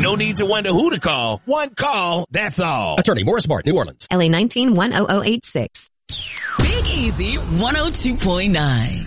No need to wonder who to call. One call, that's all. Attorney Morris Mart, New Orleans. LA 19-10086. Big Easy 102.9.